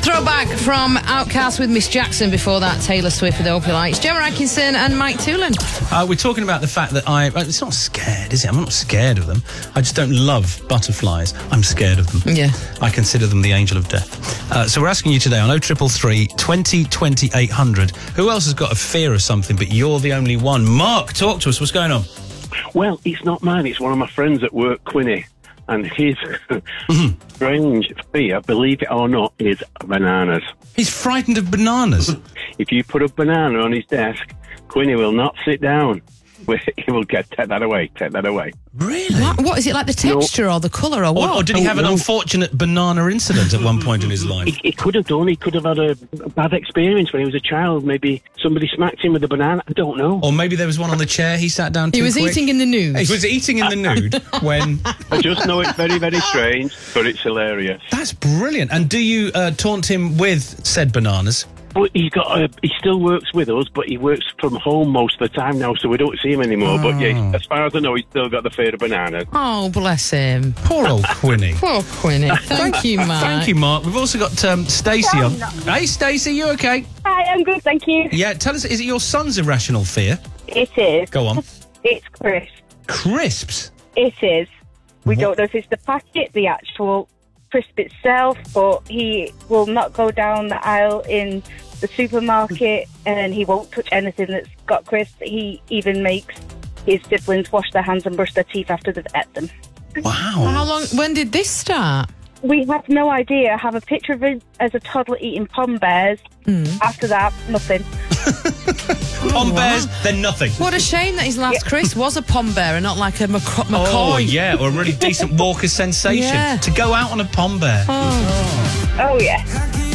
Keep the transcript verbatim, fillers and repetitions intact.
Throwback from Outkast with Miss Jackson. Before that, Taylor Swift with Open Lights. Gemma Atkinson and Mike Toolan. Uh, we're talking about the fact that I... It's not scared, is it? I'm not scared of them. I just don't love butterflies. I'm scared of them. Yeah. I consider them the angel of death. Uh, so we're asking you today on oh triple three, twenty, twenty, eight hundred. Who else has got a fear of something, but you're the only one? Mark, talk to us. What's going on? Well, it's not mine. It's one of my friends at work, Quinny. And his mm-hmm. strange fear, believe it or not, is bananas. He's frightened of bananas? If you put a banana on his desk, Quinny will not sit down. He will get, take that away, take that away. Really? What, what is it, like the texture no. or the colour or what? Or, or did he have oh, an no. unfortunate banana incident at one point in his life? He, he could have done. He could have had a bad experience when he was a child. Maybe somebody smacked him with a banana. I don't know. Or maybe there was one on the chair he sat down too He was quick. eating in the nude. He was eating in the nude when... I just know it's very, very strange, but it's hilarious. That's brilliant. And do you uh, taunt him with said bananas? Well, he's got a, he still works with us, but he works from home most of the time now, so we don't see him anymore. Oh. But yeah, as far as I know, he's still got the fear of bananas. Oh, bless him. Poor old Quinny. Poor Quinny. Thank you, Mark. Thank you, Mark. We've also got um, Stacey on. Hey, Stacey, you okay? Hi, I'm good, thank you. Yeah, tell us, is it your son's irrational fear? It is. Go on. It's crisps. Crisps? It is. We What? don't know if it's the packet, the actual crisp itself, but he will not go down the aisle in the supermarket and he won't touch anything that's got crisps. He even makes his siblings wash their hands and brush their teeth after they've ate them. Wow. How long, when did this start? We have no idea. I have a picture of him as a toddler eating pom bears. Mm. After that, nothing. Pom bears, then nothing. What a shame that his last crisp was a pom bear and not like a maca- McCoy. Oh, yeah, or a really decent Walker sensation. Yeah. To go out on a pom bear. Oh. Oh, yeah.